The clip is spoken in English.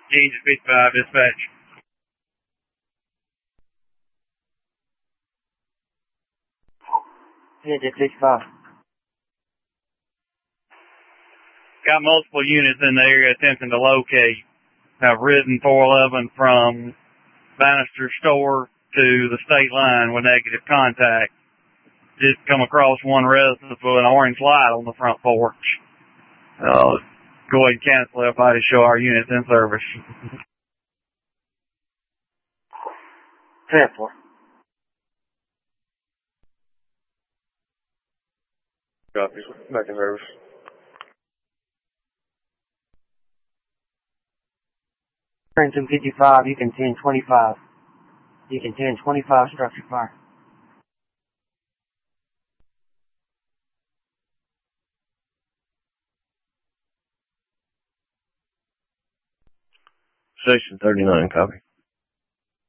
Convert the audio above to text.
Change at 55, dispatch. Change at 55. Got multiple units in the area attempting to locate. Have ridden 411 from Bannister Store to the state line with negative contact. Just come across one residence with an orange light on the front porch. Go ahead and cancel everybody, show our units in service. 10-4. Copy. Back in service. Turn to 55, you can 10-25. You can 10-25 structure fire. Station 39, copy.